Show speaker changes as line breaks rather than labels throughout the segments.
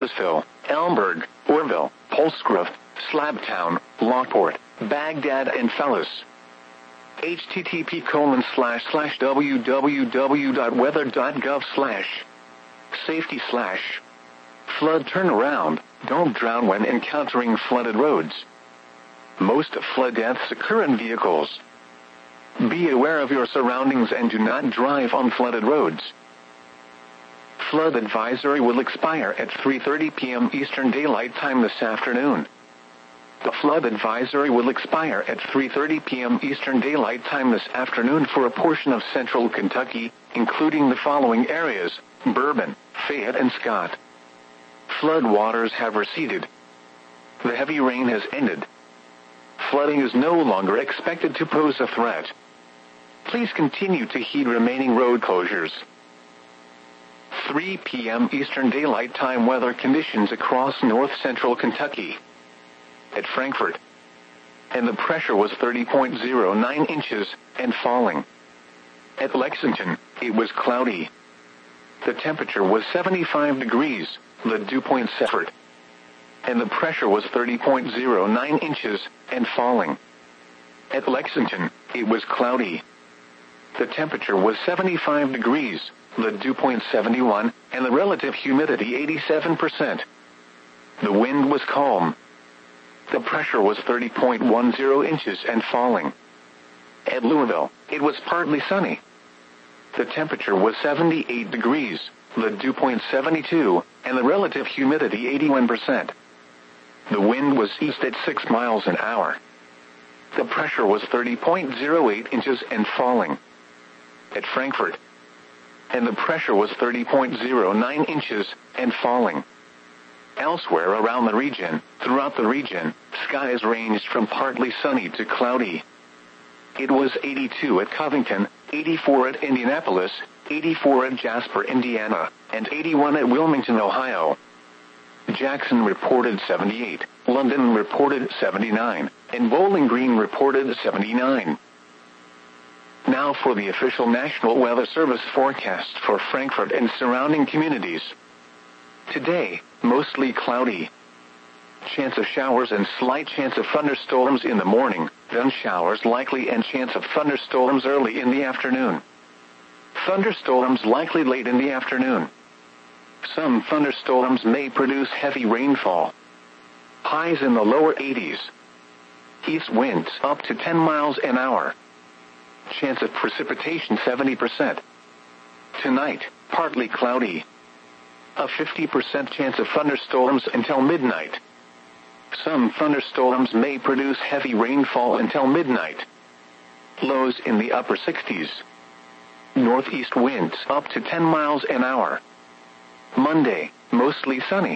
Louisville, Elmberg, Orville, Polsgrove, Slabtown, Lockport, Baghdad and Fellas. http://www.weather.gov/safety/flood turnaround. Don't drown when encountering flooded roads. Most flood deaths occur in vehicles. Be aware of your surroundings and do not drive on flooded roads. Flood advisory will expire at 3:30 p.m. Eastern Daylight Time this afternoon. The flood advisory will expire at 3:30 p.m. Eastern Daylight Time this afternoon for a portion of central Kentucky, including the following areas: Bourbon, Fayette and Scott. Flood waters have receded. The heavy rain has ended. Flooding is no longer expected to pose a threat. Please continue to heed remaining road closures. 3 p.m. Eastern Daylight Time weather conditions across north-central Kentucky. At Frankfort, and the pressure was 30.09 inches and falling. At Lexington, it was cloudy. The temperature was 75 degrees, the dew point effort, and the pressure was 30.09 inches and falling. At Lexington, it was cloudy. The temperature was 75 degrees, the dew point 71, and the relative humidity 87%. The wind was calm. The pressure was 30.10 inches and falling. At Louisville, it was partly sunny. The temperature was 78 degrees, the dew point 72, and the relative humidity 81%. The wind was east at 6 miles an hour. The pressure was 30.08 inches and falling. At Frankfort, and the pressure was 30.09 inches and falling. Elsewhere around the region, throughout the region, skies ranged from partly sunny to cloudy. It was 82 at Covington, 84 at Indianapolis, 84 at Jasper, Indiana, and 81 at Wilmington, Ohio. Jackson reported 78, London reported 79, and Bowling Green reported 79. Now for the official National Weather Service forecast for Frankfort and surrounding communities. Today, mostly cloudy. Chance of showers and slight chance of thunderstorms in the morning, then showers likely and chance of thunderstorms early in the afternoon. Thunderstorms likely late in the afternoon. Some thunderstorms may produce heavy rainfall. Highs in the lower 80s. East winds up to 10 miles an hour. Chance of precipitation 70%. Tonight, partly cloudy. A 50% chance of thunderstorms until midnight. Some thunderstorms may produce heavy rainfall until midnight. Lows in the upper 60s. Northeast winds up to 10 miles an hour. Monday, mostly sunny.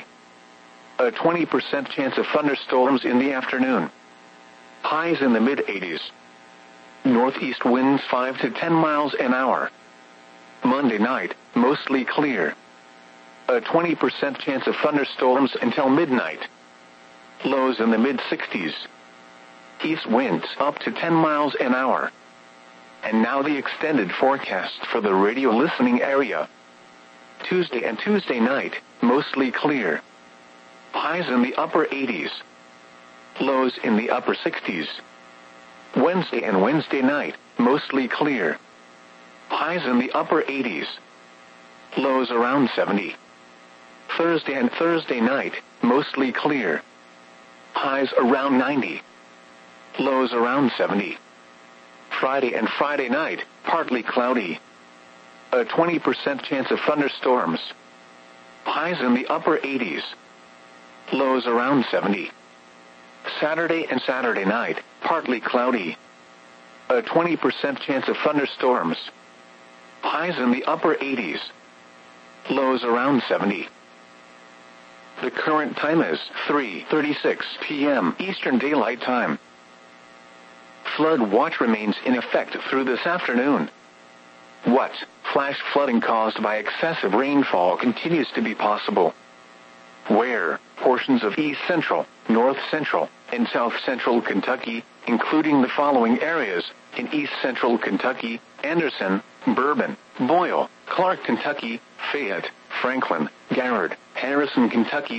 A 20% chance of thunderstorms in the afternoon. Highs in the mid-80s. Northeast winds 5 to 10 miles an hour. Monday night, mostly clear. A 20% chance of thunderstorms until midnight. Lows in the mid-60s. East winds up to 10 miles an hour. And now the extended forecast for the radio listening area. Tuesday and Tuesday night, mostly clear. Highs in the upper 80s. Lows in the upper 60s. Wednesday and Wednesday night, mostly clear. Highs in the upper 80s. Lows around 70. Thursday and Thursday night, mostly clear. Highs around 90. Lows around 70. Friday and Friday night, partly cloudy. A 20% chance of thunderstorms. Highs in the upper 80s. Lows around 70. Saturday and Saturday night, partly cloudy. A 20% chance of thunderstorms. Highs in the upper 80s. Lows around 70. The current time is 3:36 p.m. Eastern Daylight Time. Flood watch remains in effect through this afternoon. What? Flash flooding caused by excessive rainfall continues to be possible. Where? Portions of East Central, North Central, and South Central Kentucky, including the following areas: in East Central Kentucky, Anderson, Bourbon, Boyle, Clark, Kentucky, Fayette, Franklin, Garrard, Harrison, Kentucky,